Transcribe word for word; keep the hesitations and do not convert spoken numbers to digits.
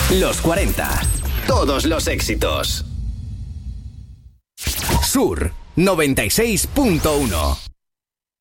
Los cuarenta. Todos los éxitos. Sur noventa y seis punto uno.